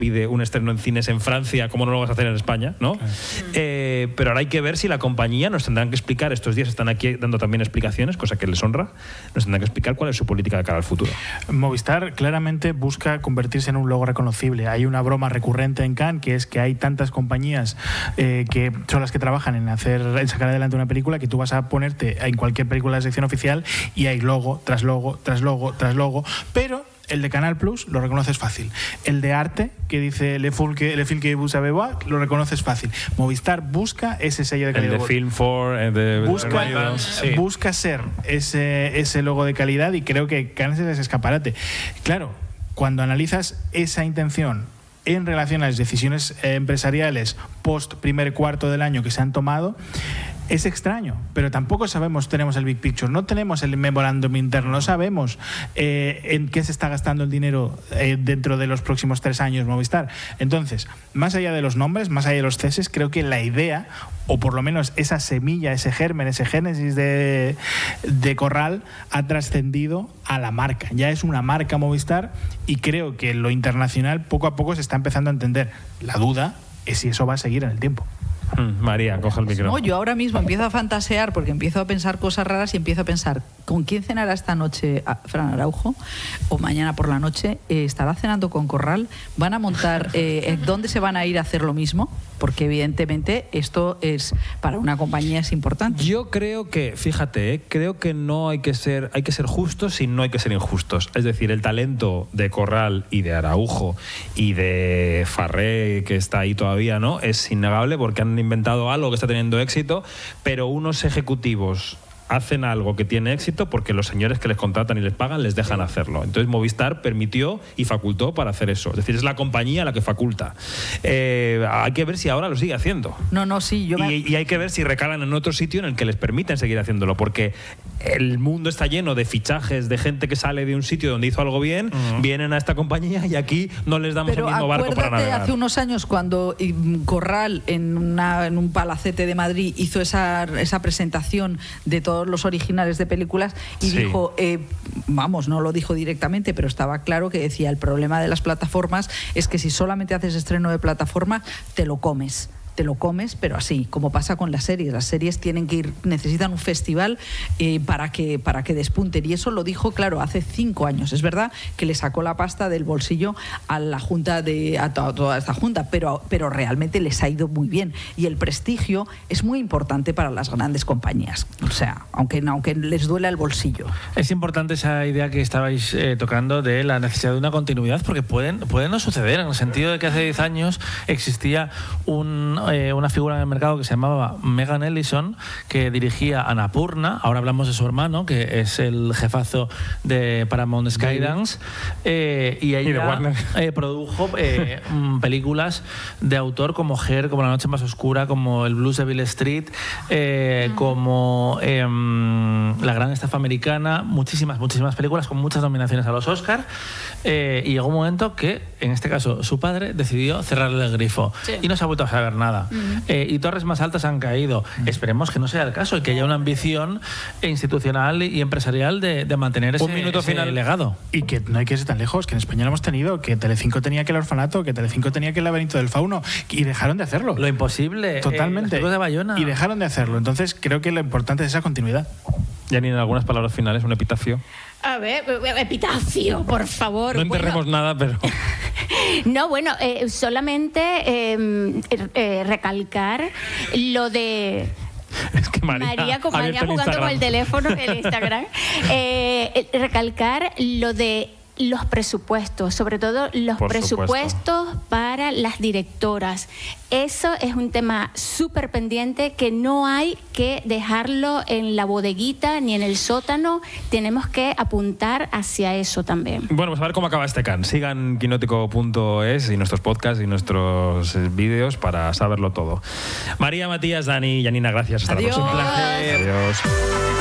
pide un estreno en cines en Francia, ¿cómo no lo vas a hacer en España? ¿No? Claro. Pero ahora hay que ver si la compañía nos tendrán que explicar, estos días están aquí dando también explicaciones, cosa que les honra, nos tendrán que explicar cuál es su política de cara al futuro. Movistar claramente busca convertirse en un logo reconocible. Hay una broma recurrente en Cannes, que es que hay tantas compañías que son las que trabajan en sacar adelante una película, que tú vas a ponerte en cualquier película de sección oficial y hay logo tras logo, tras logo, tras logo, pero el de Canal Plus lo reconoces fácil. El de arte, que dice Le Film que vous savez voir, lo reconoces fácil. Movistar busca ese sello de calidad. El de Film 4, busca ser ese logo de calidad, y creo que Cannes es ese escaparate. Claro, cuando analizas esa intención en relación a las decisiones empresariales post primer cuarto del año que se han tomado, es extraño, pero tampoco tenemos el big picture, no tenemos el memorándum interno, no sabemos en qué se está gastando el dinero dentro de los próximos 3 años Movistar. Entonces, más allá de los nombres, más allá de los ceses, creo que la idea, o por lo menos esa semilla, ese germen, ese génesis de Corral, ha trascendido a la marca. Ya es una marca Movistar, y creo que lo internacional poco a poco se está empezando a entender. La duda es si eso va a seguir en el tiempo. María, coge el micrófono. No, yo ahora mismo empiezo a fantasear, porque empiezo a pensar cosas raras y empiezo a pensar, ¿con quién cenará esta noche Fran Araujo? O mañana por la noche, ¿estará cenando con Corral? ¿Van a montar, dónde se van a ir a hacer lo mismo? Porque evidentemente esto es, para una compañía es importante. Yo creo que, fíjate, creo que no hay que ser justos y no hay que ser injustos. Es decir, el talento de Corral y de Araujo y de Farré, que está ahí todavía, ¿no?, es innegable, porque han inventado algo que está teniendo éxito, pero unos ejecutivos hacen algo que tiene éxito porque los señores que les contratan y les pagan les dejan hacerlo. Entonces Movistar permitió y facultó para hacer eso. Es decir, es la compañía la que faculta. Hay que ver si ahora lo sigue haciendo. Y hay que ver si recalan en otro sitio en el que les permiten seguir haciéndolo, porque el mundo está lleno de fichajes de gente que sale de un sitio donde hizo algo bien, vienen a esta compañía y aquí no les damos el mismo barco para navegar. Pero hace unos años, cuando Corral en un palacete de Madrid hizo esa presentación de todos los originales de películas y dijo, no lo dijo directamente, pero estaba claro que decía, el problema de las plataformas es que si solamente haces estreno de plataforma, te lo comes, pero así, como pasa con las series. Las series necesitan un festival para que despunten, y eso lo dijo claro hace 5 años. Es verdad que le sacó la pasta del bolsillo a la junta, a toda esta junta, pero realmente les ha ido muy bien, y el prestigio es muy importante para las grandes compañías, o sea, aunque les duela el bolsillo. Es importante esa idea que estabais tocando de la necesidad de una continuidad, porque pueden no suceder, en el sentido de que hace 10 años existía una figura en el mercado que se llamaba Megan Ellison, que dirigía Annapurna. Ahora hablamos de su hermano, que es el jefazo de Paramount Skydance, y ella produjo películas de autor como Her, como La noche más oscura, como El blues de Beale Street, como La gran estafa americana, muchísimas películas con muchas nominaciones a los Oscar, y llegó un momento que, en este caso, su padre decidió cerrarle el grifo y no se ha vuelto a saber nada. Y torres más altas han caído. Esperemos que no sea el caso y que haya una ambición institucional y empresarial de mantener ese legado. Y que no hay que irse tan lejos, que en España lo hemos tenido, que Telecinco tenía que El orfanato, que Telecinco tenía que El laberinto del fauno, y dejaron de hacerlo. Lo imposible. Totalmente. De Bayona. Y dejaron de hacerlo. Entonces creo que lo importante es esa continuidad. Janine, algunas palabras finales, un epitafio. A ver, epitafio, por favor. No enterremos nada, pero... No, solamente recalcar lo de... Es que María jugando con el teléfono en el Instagram. Recalcar lo de los presupuestos, sobre todo los presupuestos para las directoras. Eso es un tema súper pendiente que no hay que dejarlo en la bodeguita ni en el sótano. Tenemos que apuntar hacia eso también. Bueno, pues a ver cómo acaba este Cannes. Sigan quinótico.es y nuestros podcasts y nuestros vídeos para saberlo todo. María, Matías, Dani y Janina, gracias. Hasta la próxima. Un placer. Adiós.